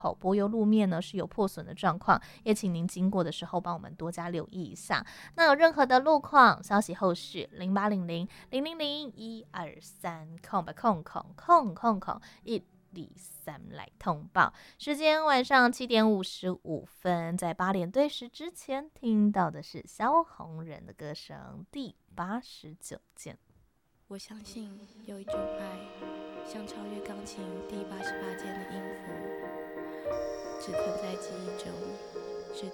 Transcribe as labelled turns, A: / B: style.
A: 柏油路面呢是有破损的状况，也请您经过的时候帮我们多加留意一下。那有任何的路况消息后续0800-000-123123来通报。时间晚上7:55，在8点对时之前听到的是萧红人的歌声第89件。
B: 我相信有一种爱，像超越钢琴第88键的音符，只存在记忆中。